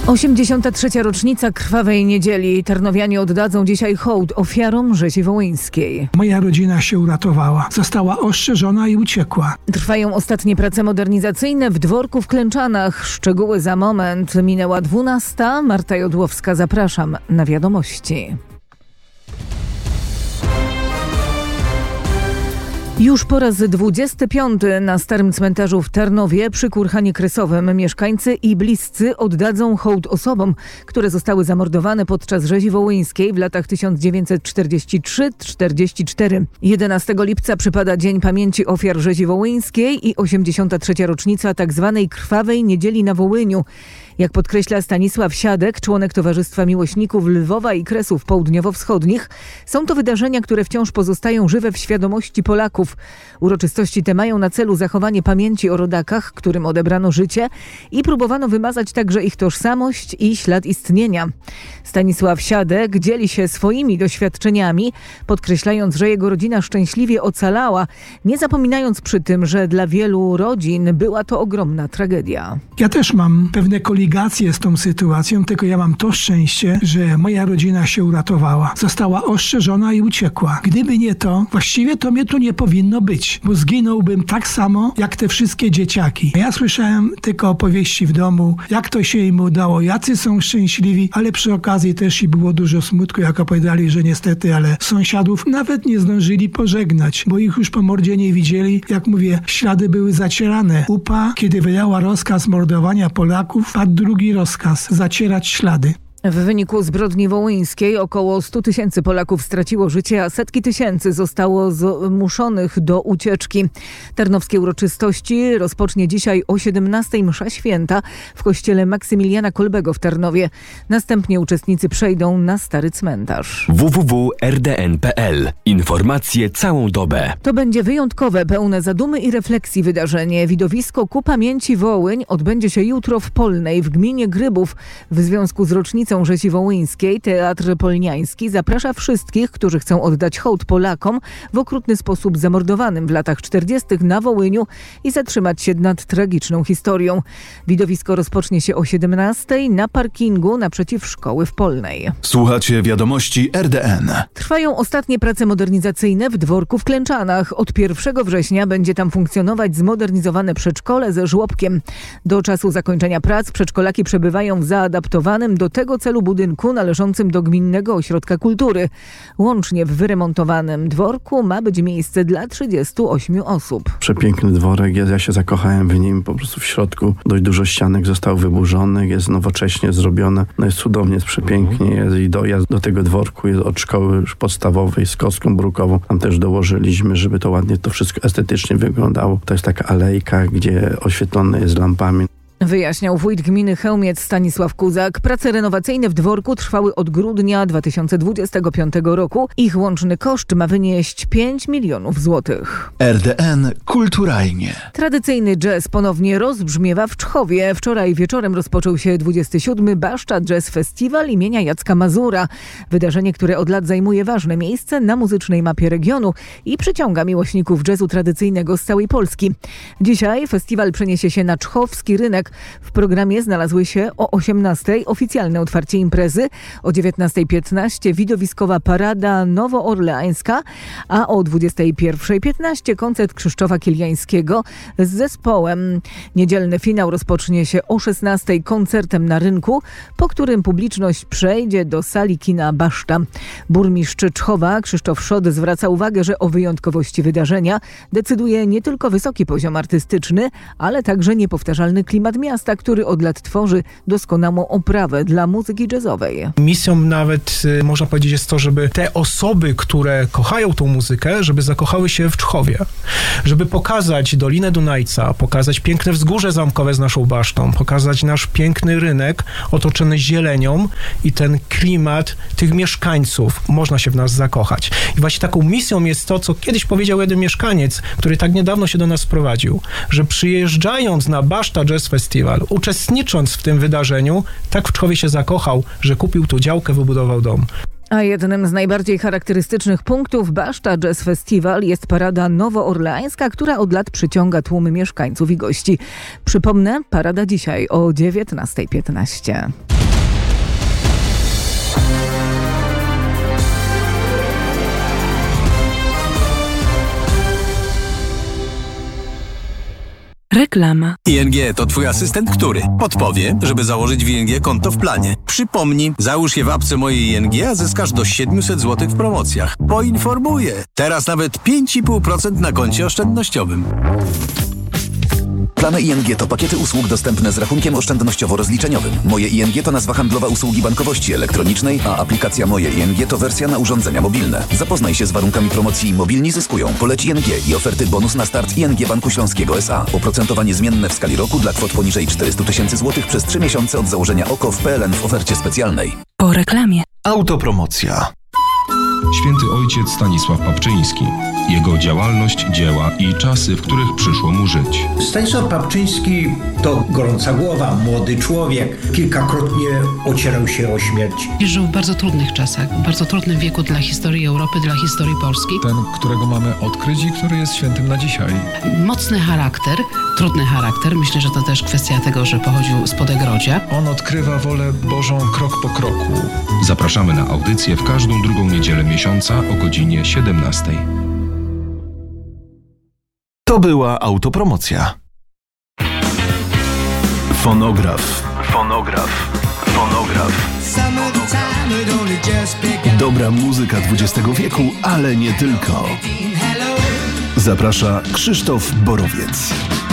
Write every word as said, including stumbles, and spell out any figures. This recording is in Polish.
osiemdziesiąta trzecia rocznica Krwawej Niedzieli. Tarnowianie oddadzą dzisiaj hołd ofiarom rzezi wołyńskiej. Moja rodzina się uratowała. Została ostrzeżona i uciekła. Trwają ostatnie prace modernizacyjne w dworku w Klęczanach. Szczegóły za moment. Minęła dwunasta. Marta Jodłowska, zapraszam na wiadomości. Już po raz dwudziesty piąty na Starym Cmentarzu w Tarnowie przy Kurhanie Krysowym mieszkańcy i bliscy oddadzą hołd osobom, które zostały zamordowane podczas rzezi wołyńskiej w latach tysiąc dziewięćset czterdziesty trzeci do czterdziestego czwartego. jedenastego lipca przypada Dzień Pamięci Ofiar Rzezi Wołyńskiej i osiemdziesiąta trzecia rocznica tzw. Krwawej Niedzieli na Wołyniu. Jak podkreśla Stanisław Siadek, członek Towarzystwa Miłośników Lwowa i Kresów Południowo-Wschodnich, są to wydarzenia, które wciąż pozostają żywe w świadomości Polaków. Uroczystości te mają na celu zachowanie pamięci o rodakach, którym odebrano życie i próbowano wymazać także ich tożsamość i ślad istnienia. Stanisław Siadek dzieli się swoimi doświadczeniami, podkreślając, że jego rodzina szczęśliwie ocalała, nie zapominając przy tym, że dla wielu rodzin była to ogromna tragedia. Ja też mam pewne koligacje z tą sytuacją, tylko ja mam to szczęście, że moja rodzina się uratowała. Została ostrzeżona i uciekła. Gdyby nie to, właściwie to mnie tu nie powinno być, bo zginąłbym tak samo, jak te wszystkie dzieciaki. Ja słyszałem tylko opowieści w domu, jak to się im udało, jacy są szczęśliwi, ale przy okazji też i było dużo smutku, jak opowiadali, że niestety, ale sąsiadów nawet nie zdążyli pożegnać, bo ich już po mordzie nie widzieli. Jak mówię, ślady były zacierane. U P A, kiedy wydała rozkaz mordowania Polaków, padł drugi rozkaz – zacierać ślady. W wyniku zbrodni wołyńskiej około stu tysięcy Polaków straciło życie, a setki tysięcy zostało zmuszonych do ucieczki. Tarnowskie uroczystości rozpocznie dzisiaj o siedemnastej msza święta w kościele Maksymiliana Kolbego w Tarnowie. Następnie uczestnicy przejdą na Stary Cmentarz. w w w kropka r d n kropka p l. Informacje całą dobę. To będzie wyjątkowe, pełne zadumy i refleksji wydarzenie. Widowisko ku pamięci Wołyń odbędzie się jutro w Polnej w gminie Grybów. W związku z rocznicą rzezi wołyńskiej Teatr Polniański zaprasza wszystkich, którzy chcą oddać hołd Polakom w okrutny sposób zamordowanym w latach czterdziestych na Wołyniu i zatrzymać się nad tragiczną historią. Widowisko rozpocznie się o siedemnastej na parkingu naprzeciw szkoły w Polnej. Słuchacie wiadomości R D N. Trwają ostatnie prace modernizacyjne w dworku w Klęczanach. Od pierwszego września będzie tam funkcjonować zmodernizowane przedszkole ze żłobkiem. Do czasu zakończenia prac przedszkolaki przebywają w zaadaptowanym do tego celu budynku należącym do Gminnego Ośrodka Kultury. Łącznie w wyremontowanym dworku ma być miejsce dla trzydziestu ośmiu osób. Przepiękny dworek jest, ja się zakochałem w nim, po prostu w środku dość dużo ścianek zostało wyburzonych, jest nowocześnie zrobione, no jest cudownie, jest przepięknie, jest i dojazd do tego dworku jest od szkoły już podstawowej z kostką brukową, tam też dołożyliśmy, żeby to ładnie to wszystko estetycznie wyglądało. To jest taka alejka, gdzie oświetlone jest lampami. Wyjaśniał wójt gminy Chełmiec Stanisław Kuzak. Prace renowacyjne w dworku trwały od grudnia dwa tysiące dwudziestego piątego roku. Ich łączny koszt ma wynieść pięć milionów złotych. R D N kulturalnie. Tradycyjny jazz ponownie rozbrzmiewa w Czchowie. Wczoraj wieczorem rozpoczął się dwudziesty siódmy Baszta Jazz Festiwal imienia Jacka Mazura. Wydarzenie, które od lat zajmuje ważne miejsce na muzycznej mapie regionu i przyciąga miłośników jazzu tradycyjnego z całej Polski. Dzisiaj festiwal przeniesie się na czchowski rynek. W programie znalazły się o osiemnastej oficjalne otwarcie imprezy, o dziewiętnastej piętnaście widowiskowa parada nowoorleańska, a o dwudziestej pierwszej piętnaście koncert Krzysztofa Kiliańskiego z zespołem. Niedzielny finał rozpocznie się o szesnastej koncertem na rynku, po którym publiczność przejdzie do sali kina Baszta. Burmistrz Czchowa Krzysztof Szot zwraca uwagę, że o wyjątkowości wydarzenia decyduje nie tylko wysoki poziom artystyczny, ale także niepowtarzalny klimat miasta, który od lat tworzy doskonałą oprawę dla muzyki jazzowej. Misją nawet, można powiedzieć, jest to, żeby te osoby, które kochają tą muzykę, żeby zakochały się w Czchowie. Żeby pokazać Dolinę Dunajca, pokazać piękne wzgórze zamkowe z naszą basztą, pokazać nasz piękny rynek otoczony zielenią i ten klimat tych mieszkańców. Można się w nas zakochać. I właśnie taką misją jest to, co kiedyś powiedział jeden mieszkaniec, który tak niedawno się do nas sprowadził, że przyjeżdżając na Baszta Jazz Festival, uczestnicząc w tym wydarzeniu, tak w Czchowie się zakochał, że kupił tu działkę, wybudował dom. A jednym z najbardziej charakterystycznych punktów Baszta Jazz Festival jest parada nowoorleańska, która od lat przyciąga tłumy mieszkańców i gości. Przypomnę, parada dzisiaj o dziewiętnastej piętnaście. Reklama. I N G to twój asystent, który podpowie, żeby założyć w I N G konto w planie. Przypomni, załóż je w apce Moje I N G, a zyskasz do siedemset złotych w promocjach. Poinformuję. Teraz nawet pięć i pół procent na koncie oszczędnościowym. Plany I N G to pakiety usług dostępne z rachunkiem oszczędnościowo-rozliczeniowym. Moje I N G to nazwa handlowa usługi bankowości elektronicznej, a aplikacja Moje I N G to wersja na urządzenia mobilne. Zapoznaj się z warunkami promocji Mobilni zyskują. Poleć I N G i oferty bonus na start I N G Banku Śląskiego S A. Oprocentowanie zmienne w skali roku dla kwot poniżej czterysta tysięcy złotych przez trzy miesiące od założenia O K O w P L N w ofercie specjalnej. Po reklamie. Autopromocja. Święty ojciec Stanisław Papczyński. Jego działalność, dzieła i czasy, w których przyszło mu żyć. Stanisław Papczyński to gorąca głowa, młody człowiek. Kilkakrotnie ocierał się o śmierć. Żył w bardzo trudnych czasach, w bardzo trudnym wieku dla historii Europy, dla historii Polski. Ten, którego mamy odkryć i który jest świętym na dzisiaj. Mocny charakter, trudny charakter. Myślę, że to też kwestia tego, że pochodził z Podegrodzia. On odkrywa wolę Bożą krok po kroku. Zapraszamy na audycję w każdą drugą niedzielę miesiąca o godzinie siedemnastej. To była autopromocja. Fonograf. Fonograf. Fonograf. Dobra muzyka dwudziestego wieku, ale nie tylko. Zaprasza Krzysztof Borowiec.